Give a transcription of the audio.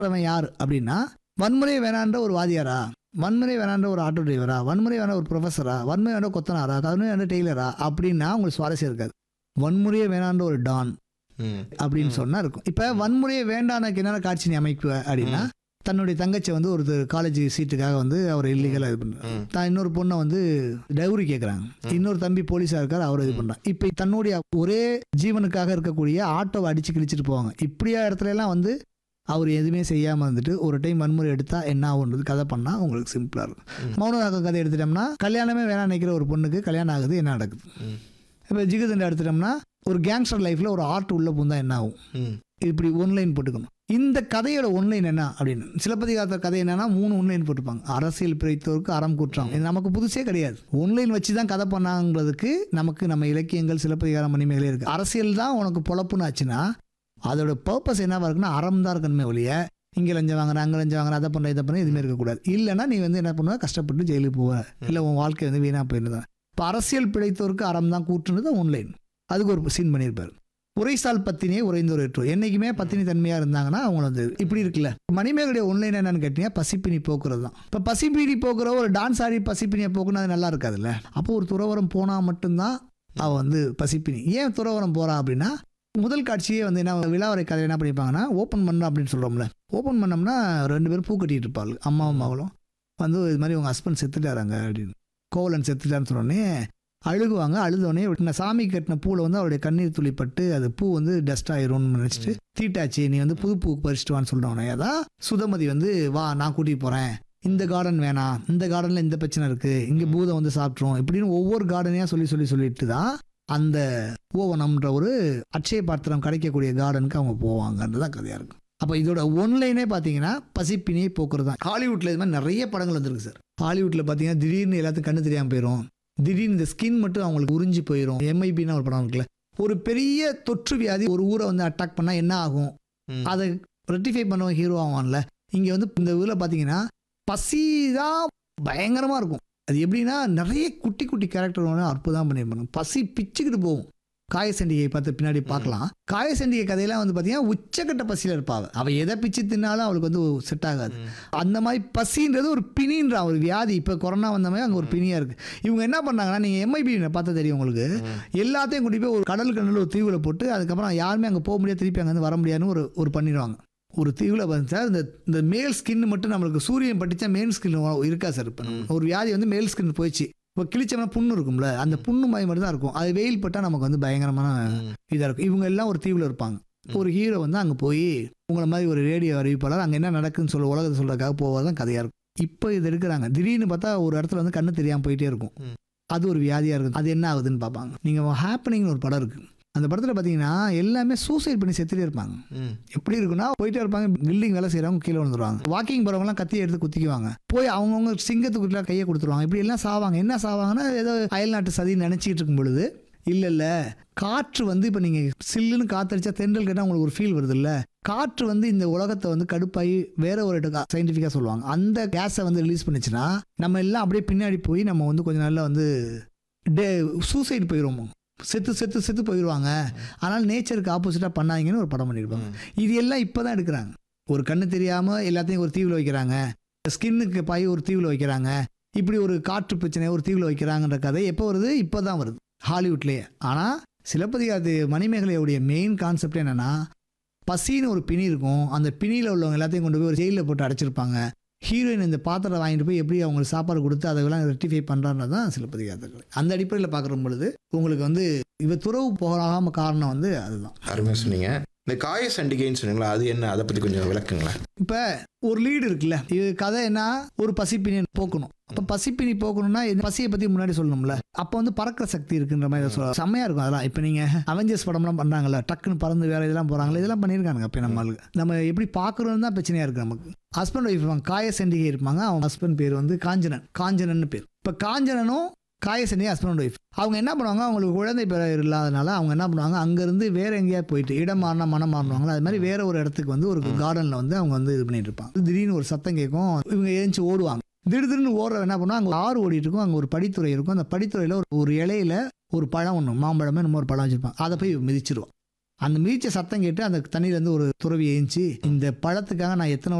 அவன் யார் அப்படின்னா, வன்முறை வேணான்ற ஒரு வாதியாரா, வன்முறை வேணான்ற ஒரு ஆட்டோ டிரைவரா, வன்முறை வேணா ஒரு ப்ரொஃபஸரா, வன்முறை வேணா கொத்தனாரா, வன்முறை வேணா டெய்லரா அப்படின்னா உங்களுக்கு சுவாரஸ்யம் இருக்காது. வன்முறையே வேணான்ற ஒரு டான் அப்படின்னு சொன்னா இருக்கும். இப்ப வன்முறையை வேண்டானக்கு என்ன காட்சி நீ அமைக்குவ அப்படின்னா, தன்னுடைய தங்கச்சி வந்து ஒரு காலேஜ் சீட்டுக்காக வந்து அவர் இல்லீகலா இது பண்றாரு. தான் இன்னொரு பொண்ணை வந்து டவுரி கேட்கறாங்க. இன்னொரு தம்பி போலீஸா இருக்காரு, அவர் இது பண்றாங்க. இப்ப தன்னுடைய ஒரே ஜீவனுக்காக இருக்கக்கூடிய ஆட்டோவை அடிச்சு கிழிச்சிட்டு போவாங்க. இப்படியா இடத்துல எல்லாம் வந்து அவர் எதுவுமே செய்யாம வந்துட்டு ஒரு டைம் வன்முறை எடுத்தா என்ன ஆகுன்றது கதை பண்ணா உங்களுக்கு சிம்பிளா இருக்கும். மௌனராக கதை எடுத்துட்டோம்னா, கல்யாணமே வேணா நினைக்கிற ஒரு பொண்ணுக்கு கல்யாணம் ஆகுது, என்ன நடக்குது? இப்ப ஜிகதண்டா எடுத்துட்டோம்னா, ஒரு கேங்ஸ்டர் லைஃப்ல ஒரு ஆர்ட் உள்ள பூந்தா என்ன ஆகும்? இப்படி ஒன்லைன் போட்டுக்கணும். இந்த கதையோட ஒன்லைன் என்ன அப்படின்னு, சிலப்பதிகாரத்த கதை என்னன்னா 3 ஒன்லைன் போட்டுப்பாங்க. அரசியல் பிழைத்தோருக்கு அறம் குற்றம். இது நமக்கு புதுசே கிடையாது. ஒன்லைன் வச்சு தான் கதை பண்ணாங்கிறதுக்கு நமக்கு நம்ம இலக்கியங்கள் சிலப்பதிகாரம் மணிமேகலை இருக்கு. அரசியல் தான் உனக்கு பொழப்புன்னு ஆச்சுன்னா அதோட பர்பஸ் என்னவா இருக்குன்னா அறம் தான் இருக்கணுமே ஒழிய இங்கே லஞ்சம் வாங்குறேன் அங்கே லஞ்சம் வாங்குறேன் அதை பண்ணுறேன் இதை பண்ண எதுவுமே இருக்கக்கூடாது. இல்லைன்னா நீ வந்து என்ன பண்ணுவ, கஷ்டப்பட்டு ஜெயிலுக்கு போவ, இல்லை உன் வாழ்க்கை வந்து வீணாக போயிருந்தான். இப்போ அரசியல் பிழைத்தோருக்கு அறம் தான் கூட்டுன்றது ஒன்லைன். அதுக்கு ஒரு சீன் பண்ணியிருப்பார். உரைசால் பத்தினியே உறைந்தோர் ஏற்றோர். என்னைக்குமே பத்தினி தன்மையாக இருந்தாங்கன்னா அவங்க வந்து இப்படி இருக்குல்ல. மணிமேகலைய ஒன்லைன் என்னன்னு கேட்டீங்கன்னா பசிப்பினி போக்குறது தான். இப்போ பசிப்பினி போக்குற ஒரு டான்ஸ் ஆடி பசிப்பினியை போக்குன்னா அது நல்லா இருக்காதுல்ல. அப்போ ஒரு துறவரம் போனால் மட்டும்தான் அவள் வந்து பசிப்பினி. ஏன் துறவரம் போறா அப்படின்னா, முதல் காட்சியே வந்து என்ன விழாவரை கதை என்ன பண்ணிப்பாங்கன்னா, ஓப்பன் பண்ண அப்படின்னு சொல்கிறோம்ல. ஓப்பன் பண்ணோம்னா 2 பேரும் பூ கட்டிட்டு இருப்பாள், அம்மாவும் மகளும் வந்து இது மாதிரி உங்கள் ஹஸ்பண்ட் செத்துட்டாராங்க அப்படின்னு, கோவலன் செத்துட்டான்னு சொன்னோடனே அழுகுவாங்க. அழுதோடனே நான் சாமி கட்டின பூவில் வந்து அவருடைய கண்ணீர் துளிப்பட்டு அது பூ வந்து டஸ்ட் ஆயிரும்னு நினச்சிட்டு, தீட்டாச்சு நீ வந்து புது பூ பறிச்சுட்டு வான்னு சொல்கிறவனே தான் சுதமதி வந்து வா நான் கூட்டிகிட்டு போகிறேன், இந்த கார்டன் வேணாம், இந்த கார்டனில் இந்த பிரச்சனை இருக்குது, இங்கே பூதம் வந்து சாப்பிட்றோம் இப்படின்னு ஒவ்வொரு கார்டனையாக சொல்லிட்டு தான் அந்த பூவனம்ன்ற ஒரு அட்சய பாத்திரம் கிடைக்கக்கூடிய கார்டனுக்கு அவங்க போவாங்கன்றதான் கதையாக இருக்கும். அப்போ இதோட ஒன்லைனே பார்த்தீங்கன்னா பசிப்பினியை போக்குறது தான். ஹாலிவுட்டில் இது மாதிரி நிறைய படங்கள் வந்துருக்கு சார். ஹாலிவுட்டில் பார்த்தீங்கன்னா திடீர்னு எல்லாத்துக்கும் கண்ணு தெரியாமல் போயிடும், திடீர்னு இந்த ஸ்கின் மட்டும் அவங்களுக்கு உறிஞ்சி போயிடும். எம்ஐபின்னு ஒரு படம் இருக்குல்ல, ஒரு பெரிய தொற்று வியாதி ஒரு ஊரை வந்து அட்டாக் பண்ணால் என்ன ஆகும், அதை ரெக்டிஃபை பண்ணுவோம், ஹீரோ ஆவான்ல. இங்கே வந்து இந்த ஊரில் பார்த்தீங்கன்னா பசி தான் பயங்கரமாக இருக்கும். அது எப்படின்னா நிறைய குட்டி குட்டி கேரக்டர் ஒன்று அற்புதம் பண்ணியிருப்பாங்க. பசி பிச்சுக்கிட்டு போகும். காயசண்டிகை பார்த்து பின்னாடி பார்க்கலாம். காயசண்டிகை கதையெல்லாம் வந்து பார்த்தீங்கன்னா உச்சக்கட்ட பசியில் இருப்பாள். அவள் எதை பிச்சு தின்னாலும் அவளுக்கு வந்து செட் ஆகாது. அந்த மாதிரி பசின்றது ஒரு பிணின்ற ஒரு வியாதி. இப்போ கொரோனா வந்த மாதிரி அங்கே ஒரு பிணியாக இருக்குது. இவங்க என்ன பண்ணாங்கன்னா, நீங்கள் எம்ஐபி பார்த்தா தெரியும் உங்களுக்கு, எல்லாத்தையும் கூட்டி போய் ஒரு கடலுக்கு ஒரு தீவில் போட்டு அதுக்கப்புறம் யாருமே அங்கே போக முடியாது, திருப்பி அங்கே வந்து வர முடியாதுன்னு ஒரு பண்ணிடுவாங்க. ஒரு தீவில் வந்து சார் இந்த மேல் ஸ்கின் மட்டும் நம்மளுக்கு சூரியன் பட்டுச்சா மேல் ஸ்கின் இருக்கா சார். இப்போ ஒரு வியாதி வந்து மேல் ஸ்கின் போயிடுச்சு, இப்போ கிழிச்சோம்னா புண்ணு இருக்கும்ல, அந்த புண்ணு மாதிரி மட்டும் தான் இருக்கும். அது வெயில் பட்டால் நமக்கு வந்து பயங்கரமான இதாக இருக்கும். இவங்க எல்லாம் ஒரு தீவில் இருப்பாங்க. ஒரு ஹீரோ வந்து அங்கே போய் உங்களை மாதிரி ஒரு ரேடியோ அறிவிப்பாளர் அங்கே என்ன நடக்குதுன்னு சொல்ல உலகத்தை சொல்கிறதுக்காக போவதான் கதையாக இருக்கும். இப்போ இது எடுக்கிறாங்க. திடீர்னு பார்த்தா ஒரு இடத்துல வந்து கண்ணு தெரியாமல் போயிட்டே இருக்கும். அது ஒரு வியாதியாக இருக்குது. அது என்ன ஆகுதுன்னு பார்ப்பாங்க. நீங்கள் ஹாப்பனிங்னு ஒரு படம் இருக்குது. அந்த படத்தில் பார்த்தீங்கன்னா எல்லாமே சூசைட் பண்ணி செத்துட்டே இருப்பாங்க. எப்படி இருக்குன்னா போயிட்டே இருப்பாங்க, பில்டிங் வேலை செய்கிறவங்க கீழே வந்துடுவாங்க, வாக்கிங் போகிறவங்கலாம் கத்தியை எடுத்து குத்திக்குவாங்க, போய் அவங்கவுங்க சிங்கத்துக்குள்ள கையை கொடுத்துருவாங்க. இப்படி எல்லாம் சாவாங்க. என்ன சாவாங்கன்னா ஏதோ அயல்நாட்டு சதி நினச்சிக்கிட்டு இருக்கும் பொழுது, இல்லை காற்று வந்து இப்போ நீங்கள் சில்லுன்னு காற்றடிச்சா தென்றல் கேட்டால் உங்களுக்கு ஒரு ஃபீல் வருது இல்லை, காற்று வந்து இந்த உலகத்தை வந்து கடுப்பாகி வேற ஒரு சயின்டிஃபிக்காக சொல்லுவாங்க, அந்த கேஸை வந்து ரிலீஸ் பண்ணிச்சுன்னா நம்ம எல்லாம் அப்படியே பின்னாடி போய் நம்ம வந்து கொஞ்சம் நாளில் வந்து சூசைட் போயிடுவோம், செத்து போயிடுவாங்க. ஆனால் நேச்சருக்கு ஆப்போசிட்டாக பண்ணாங்கன்னு ஒரு படம் பண்ணியிருப்பாங்க. இது எல்லாம் இப்போ தான் எடுக்கிறாங்க. ஒரு கண்ணு தெரியாமல் எல்லாத்தையும் ஒரு தீவில் வைக்கிறாங்க, ஸ்கின்னுக்கு பாய் ஒரு தீவில் வைக்கிறாங்க, இப்படி ஒரு காற்று பிரச்சனையை ஒரு தீவில் வைக்கிறாங்கன்ற கதை எப்போ வருது? இப்போ தான் வருது ஹாலிவுட்லேயே. ஆனால் சிலப்பதிகாரத்து மணிமேகலையுடைய மெயின் கான்செப்ட் என்னென்னா, பசின்னு ஒரு பிணி இருக்கும், அந்த பிணியில் உள்ளவங்க எல்லாத்தையும் கொண்டு போய் ஒரு ஜெயிலில் போட்டு அடைச்சிருப்பாங்க. ஹீரோயின் இந்த பாத்திரத்தை வாங்கிட்டு போய் எப்படி அவங்களுக்கு சாப்பாடு கொடுத்து அதெல்லாம் ரெக்டிஃபை பண்ணுறான்னு தான் சிலப்பதிகாரங்கள். அந்த அடிப்படையில் பார்க்குற பொழுது உங்களுக்கு வந்து இவ துறவு போகாம காரணம் வந்து அதுதான். அருமையாக சொன்னீங்க. இந்த காய சண்டிகைன்னு சொன்னீங்களா, அது என்ன, அதை பற்றி கொஞ்சம் விளக்குங்களேன். இப்போ ஒரு லீடு இருக்குல்ல, இது கதை என்ன, ஒரு பசிப்பினி போக்கணும். அப்போ பசிப்பினி போக்கணும்னா பசியை பற்றி முன்னாடி சொல்லணும்ல. அப்போ வந்து பறக்கிற சக்தி இருக்குன்ற மாதிரி சொல்ல செம்மையாக இருக்கும். அதெல்லாம் இப்போ நீங்கள் அவெஞ்சர்ஸ் படம்லாம் பண்ணுறாங்கல்ல, டக்குன்னு பறந்து வேறு இதெல்லாம் போகிறாங்களே, இதெல்லாம் பண்ணியிருக்காங்க. அப்போ நம்ம எப்படி பார்க்குறோன்னு தான் பிரச்சனையாக இருக்குது நமக்கு. ஹஸ்பண்ட் ஒய்ஃப் இருப்பாங்க, காய சண்டிகை இருப்பாங்க. அவங்க ஹஸ்பண்ட் பேர் வந்து காஞ்சனன் பேர். இப்போ காஞ்சனனும் காயசண்டி ஹஸ்பண்ட் ஒய்ஃப். அவங்க என்ன பண்ணுவாங்க, அவங்களுக்கு குழந்தை பேர் இல்லாதனால அவங்க என்ன பண்ணுவாங்க, அங்கேருந்து வேற எங்கேயா போயிட்டு இடம் மாறினா மனம் மாறினாங்களா, அது மாதிரி வேற ஒரு இடத்துக்கு வந்து ஒரு கார்டனில் வந்து அவங்க வந்து இது பண்ணிட்டு இருப்பாங்க. திடீர்னு ஒரு சத்தம் கேட்கும், இவங்க எழுந்துச்சு ஓடுவாங்க. திடீர்னு ஓடுற என்ன பண்ணுவாங்க, அங்கே ஆறு ஓடிட்டு இருக்கும், அங்கே ஒரு படித்துறை இருக்கும். அந்த படித்துறையில் ஒரு இலையில ஒரு பழம் ஒன்று, மாம்பழமே நம்ம ஒரு பழம் வச்சிருப்பாங்க, அதை போய் மிதிச்சிருவோம். அந்த மிதிச்ச சத்தம் கேட்டு அந்த தண்ணியிலேருந்து ஒரு துறவி ஏஞ்சி இந்த பழத்துக்காக நான் எத்தனை